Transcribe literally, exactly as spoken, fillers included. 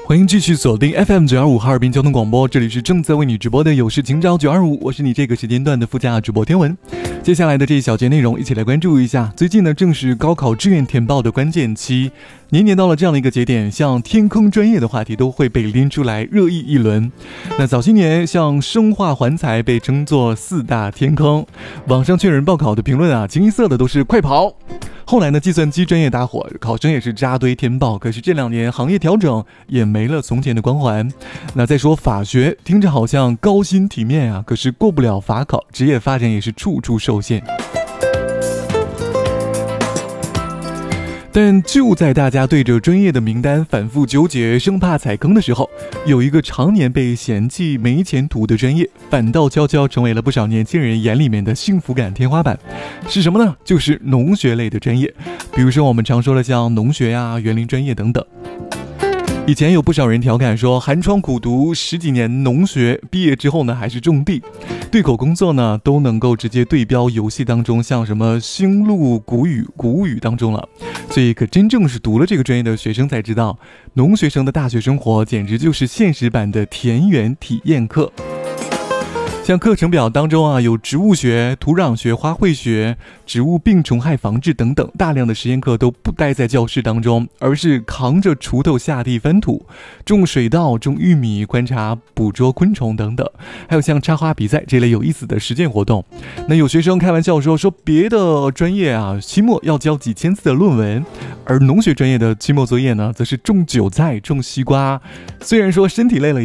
欢迎继续锁定 F M 九二五哈尔滨交通广播，这里是正在为你直播的有事情找九二五，我是你这个时间段的副驾主播天文。接下来的这一小节内容，一起来关注一下。最近呢，正是高考志愿填报的关键期，年年到了这样的一个节点，像天空专业的话题都会被拎出来热议一轮。那早些年，像生化环材被称作四大天坑，网上劝人报考的评论啊，清一色的都是快跑。后来呢，计算机专业大火，考生也是扎堆填报。可是这两年行业调整，也没了从前的光环。那再说法学，听着好像高薪体面啊，可是过不了法考，职业发展也是处处受限。但就在大家对着专业的名单反复纠结，生怕踩坑的时候，有一个常年被嫌弃没前途的专业，反倒悄悄成为了不少年轻人眼里面的幸福感天花板。是什么呢？就是农学类的专业，比如说我们常说的像农学呀、园林专业等等。以前有不少人调侃说，寒窗苦读十几年农学，毕业之后呢还是种地，对口工作呢都能够直接对标游戏当中像什么星露谷雨谷物语当中了。所以可真正是读了这个专业的学生才知道，农学生的大学生活简直就是现实版的田园体验课。像课程表当中啊，有植物学、土壤学、花卉学、植物病虫害防治等等，大量的实验课都不待在教室当中，而是扛着锄头下地翻土、种水稻、种玉米、观察、捕捉昆虫等等，还有像插花比赛这类有意思的实践活动。那有学生开玩笑说，说别的专业啊，期末要交几千字的论文，而农学专业的期末作业呢，则是种韭菜、种西瓜。虽然说身体累了，